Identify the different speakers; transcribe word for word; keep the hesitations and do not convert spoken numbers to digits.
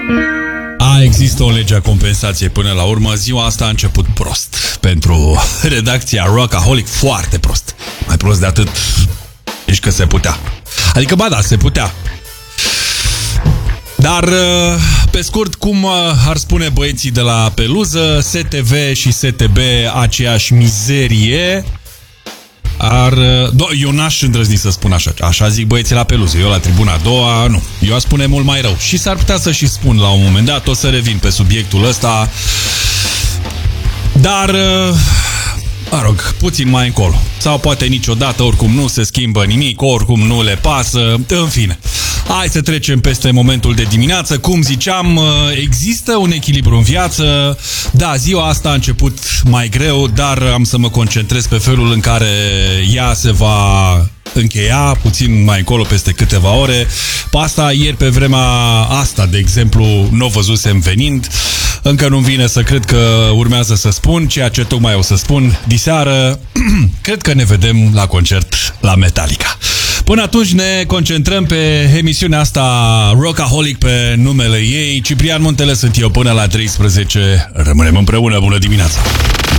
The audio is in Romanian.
Speaker 1: A, există o lege a compensației până la urmă. Ziua asta a început prost pentru redacția Rockaholic, foarte prost. Mai prost de atât, nici că se putea. Adică, ba da, se putea. Dar, pe scurt, cum ar spune băieții de la Peluză, S T V și S T B aceeași mizerie. Ar... Do, eu n-aș îndrăzni să spun așa. Așa zic băieții la Peluză. Eu la tribuna a doua, nu. Eu aș spune mult mai rău. Și s-ar putea să și spun la un moment dat. O să revin pe subiectul ăsta. Dar... mă rog, puțin mai încolo. Sau poate niciodată, oricum nu se schimbă nimic, oricum nu le pasă, în fine. Hai să trecem peste momentul de dimineață. Cum ziceam, există un echilibru în viață. Da, ziua asta a început mai greu, dar am să mă concentrez pe felul în care ea se va încheia puțin mai încolo peste câteva ore. Pe asta ieri pe vremea asta, de exemplu, n-o văzusem venind. Încă nu-mi vine să cred că urmează să spun ceea ce tocmai o să spun. Diseară, cred că ne vedem la concert la Metallica. Până atunci ne concentrăm pe emisiunea asta Rockaholic pe numele ei. Ciprian Muntele sunt eu până la treisprezece. Rămânem împreună. Bună dimineața!